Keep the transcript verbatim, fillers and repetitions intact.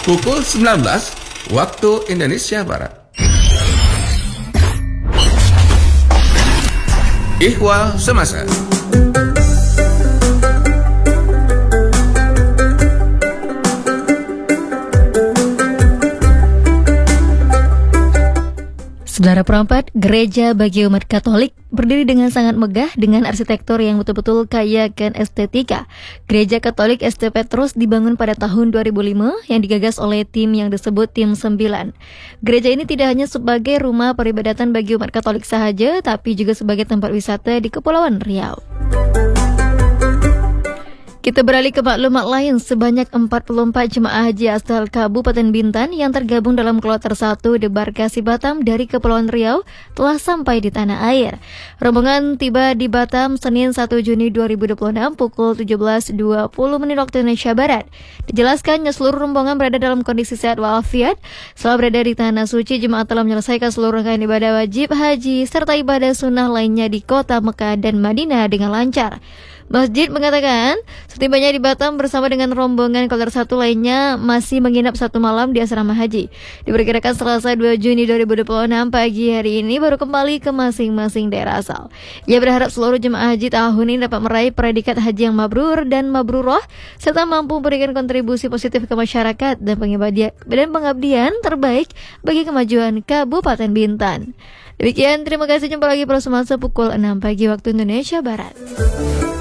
pukul sembilan belas waktu Indonesia Barat. Ihwal Semasa. Saudara perempat, gereja bagi umat Katolik berdiri dengan sangat megah dengan arsitektur yang betul-betul kaya akan estetika. Gereja Katolik Saint Petrus dibangun pada tahun dua ribu lima yang digagas oleh tim yang disebut Tim sembilan. Gereja ini tidak hanya sebagai rumah peribadatan bagi umat Katolik sahaja, tapi juga sebagai tempat wisata di Kepulauan Riau. Kita beralih ke maklumat lain, sebanyak empat puluh empat jemaah haji asal Kabupaten Bintan yang tergabung dalam kloter satu Debarkasi Batam dari Kepulauan Riau telah sampai di tanah air. Rombongan tiba di Batam Senin satu Juni dua ribu dua puluh enam pukul tujuh belas dua puluh menit waktu Indonesia Barat. Dijelaskannya seluruh rombongan berada dalam kondisi sehat walafiat. Setelah berada di tanah suci, jemaah telah menyelesaikan seluruh rangkaian ibadah wajib haji serta ibadah sunnah lainnya di kota Mekah dan Madinah dengan lancar. Masjid mengatakan, setibanya di Batam bersama dengan rombongan kloter satu lainnya masih menginap satu malam di asrama haji. Diperkirakan Selasa dua Juni dua ribu dua puluh enam pagi hari ini baru kembali ke masing-masing daerah asal. Ia berharap seluruh jemaah haji tahun ini dapat meraih predikat haji yang mabrur dan mabruroh serta mampu memberikan kontribusi positif ke masyarakat dan pengabdian, dan pengabdian terbaik bagi kemajuan Kabupaten Bintan. Demikian, terima kasih, jumpa lagi pada semasa pukul enam pagi waktu Indonesia Barat.